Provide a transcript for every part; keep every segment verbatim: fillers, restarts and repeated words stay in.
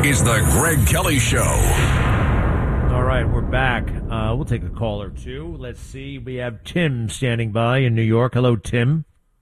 is the Greg Kelly Show. All right, we're back. Uh, we'll take a call or two. Let's see. We have Tim standing by in New York. Hello, Tim.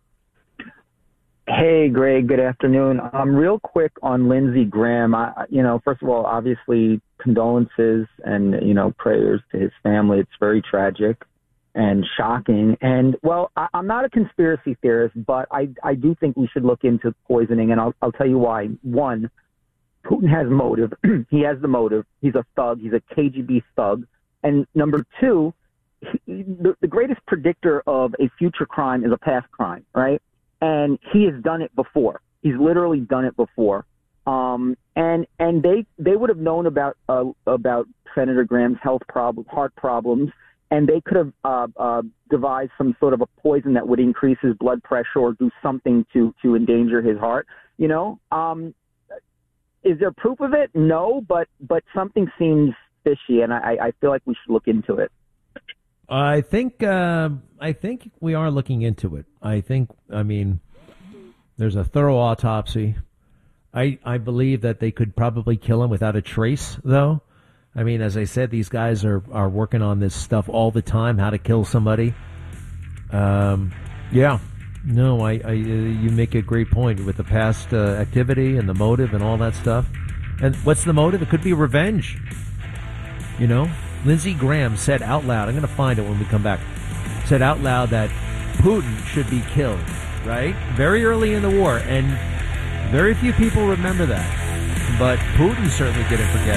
Hey, Greg. Good afternoon. Um, real quick on Lindsey Graham. I, you know, first of all, obviously condolences and, you know, prayers to his family. It's very tragic and shocking. And, well, I, I'm not a conspiracy theorist, but I, I do think we should look into poisoning, and I'll, I'll tell you why. One, Putin has motive. He has the motive. He's a thug. He's a K G B thug. And number two, he, the, the greatest predictor of a future crime is a past crime, right? And he has done it before. He's literally done it before. Um, and and they they would have known about uh, about Senator Graham's health problem, heart problems, and they could have uh, uh, devised some sort of a poison that would increase his blood pressure or do something to to endanger his heart. You know, um, is there proof of it? No, but but something seems fishy, and I, I feel like we should look into it. I think uh, I think we are looking into it. I think, I mean, there's a thorough autopsy. I I believe that they could probably kill him without a trace, though. I mean, as I said, these guys are, are working on this stuff all the time, how to kill somebody. Um, yeah, no, I, I you make a great point with the past uh, activity and the motive and all that stuff. And what's the motive? It could be revenge, you know? Lindsey Graham said out loud, I'm going to find it when we come back, said out loud that Putin should be killed, right? Very early in the war, and very few people remember that. But Putin certainly didn't forget.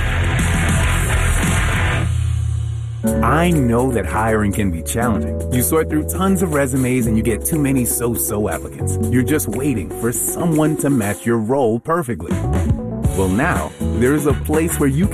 I know that hiring can be challenging. You sort through tons of resumes and you get too many so-so applicants. You're just waiting for someone to match your role perfectly. Well, now, there's a place where you